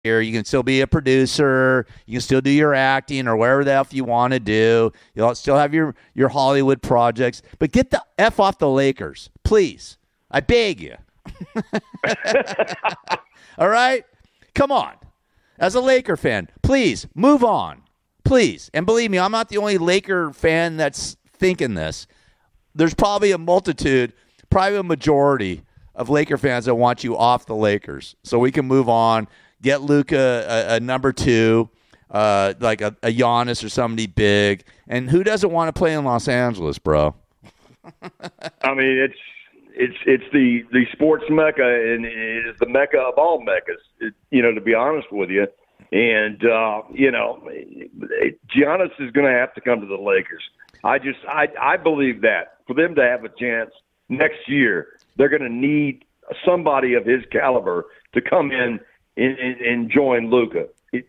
You can still be a producer. You can still do your acting or whatever the F you want to do. You'll still have your Hollywood projects. But get the F off the Lakers, please. I beg you. All right? Come on. As a Laker fan, please move on. Please. And believe me, I'm not the only Laker fan that's thinking this. There's probably a majority of Laker fans that want you off the Lakers. So we can move on. Get Luka a number 2, like a Giannis or somebody big. And who doesn't want to play in Los Angeles, bro? I mean, it's the sports mecca, and it is the mecca of all meccas, to be honest with you. And, Giannis is going to have to come to the Lakers. I believe that. For them to have a chance next year, they're going to need somebody of his caliber to come in and join Luka.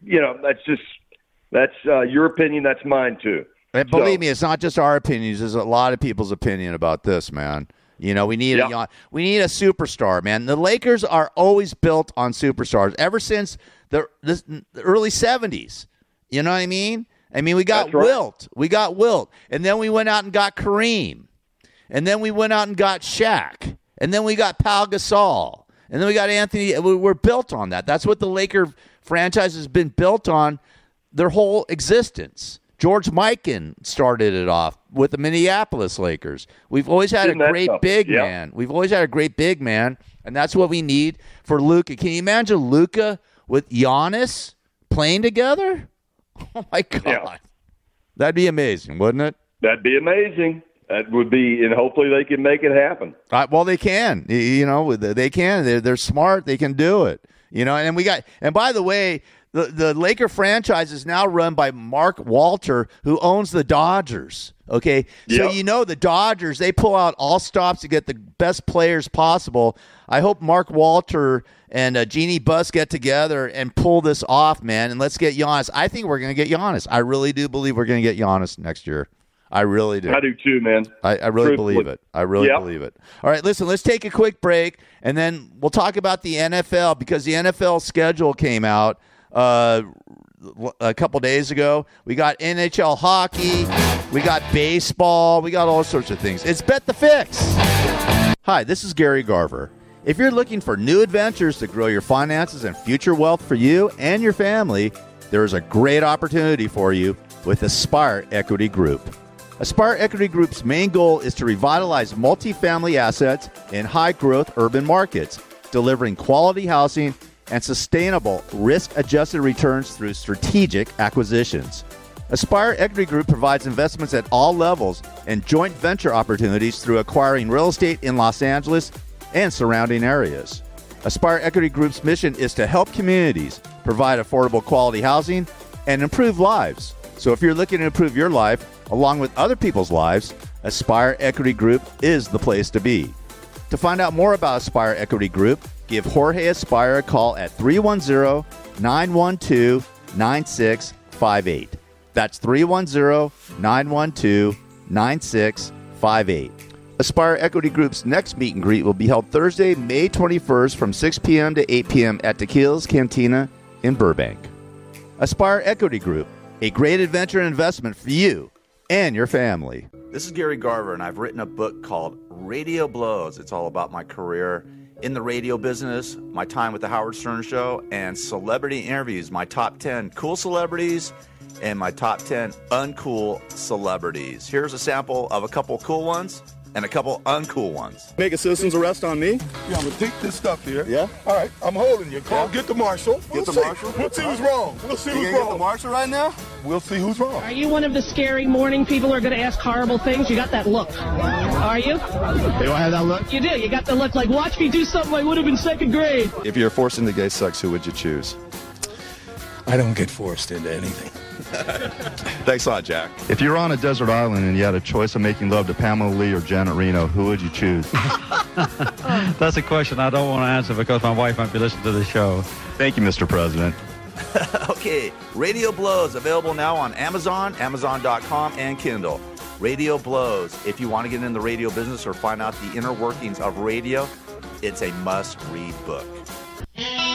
That's your opinion. That's mine too. And believe me, it's not just our opinions. There's a lot of people's opinion about this, man. We need a superstar, man. The Lakers are always built on superstars ever since the early 70s. You know what I mean? We got Wilt. We got Wilt. And then we went out and got Kareem. And then we went out and got Shaq. And then we got Pau Gasol. And then we got Anthony. We're built on that. That's what the Laker franchise has been built on their whole existence. George Mikan started it off with the Minneapolis Lakers. We've always had a great big man. We've always had a great big man, and that's what we need for Luka. Can you imagine Luka with Giannis playing together? Oh, my God. Yeah. That'd be amazing, wouldn't it? That'd be amazing. That would be, and hopefully they can make it happen. Well, they can. They can. They're smart. They can do it. And by the way, the Laker franchise is now run by Mark Walter, who owns the Dodgers. Okay, yep. So the Dodgers, they pull out all stops to get the best players possible. I hope Mark Walter and Jeannie Buss get together and pull this off, man. And let's get Giannis. I think we're going to get Giannis. I really do believe we're going to get Giannis next year. I really do. I do too, man. I really believe it. I really believe it. All right, listen, let's take a quick break, and then we'll talk about the NFL because the NFL schedule came out a couple days ago. We got NHL hockey. We got baseball. We got all sorts of things. It's Bet the Fix. Hi, this is Gary Garver. If you're looking for new adventures to grow your finances and future wealth for you and your family, there is a great opportunity for you with Aspire Equity Group. Aspire Equity Group's main goal is to revitalize multifamily assets in high-growth urban markets, delivering quality housing and sustainable risk-adjusted returns through strategic acquisitions. Aspire Equity Group provides investments at all levels and joint venture opportunities through acquiring real estate in Los Angeles and surrounding areas. Aspire Equity Group's mission is to help communities provide affordable quality housing and improve lives. So if you're looking to improve your life, along with other people's lives, Aspire Equity Group is the place to be. To find out more about Aspire Equity Group, give Jorge Aspire a call at 310-912-9658. That's 310-912-9658. Aspire Equity Group's next meet and greet will be held Thursday, May 21st from 6 p.m. to 8 p.m. at Tequila's Cantina in Burbank. Aspire Equity Group, a great adventure and investment for you and your family. This is Gary Garver, and I've written a book called Radio Blows. It's all about my career in the radio business, my time with the Howard Stern Show, and celebrity interviews, my top 10 cool celebrities and my top 10 uncool celebrities. Here's a sample of a couple cool ones and a couple uncool ones. Make a citizen's arrest on me? Yeah, I'm gonna take this stuff here. Yeah? All right, I'm holding you. Call, get the marshal. Get the marshal? We'll see who's wrong. We'll see who's wrong. Get the marshal right now? We'll see who's wrong. Are you one of the scary morning people who are going to ask horrible things? You got that look. Are you? They don't have that look? You do. You got the look like, watch me do something I would have in second grade. If you're forced into gay sex, who would you choose? I don't get forced into anything. Thanks a lot, Jack. If you were on a desert island and you had a choice of making love to Pamela Lee or Janet Reno, who would you choose? That's a question I don't want to answer because my wife might be listening to the show. Thank you, Mr. President. Okay, Radio Blows, available now on Amazon, Amazon.com, and Kindle. Radio Blows. If you want to get in the radio business or find out the inner workings of radio, it's a must-read book.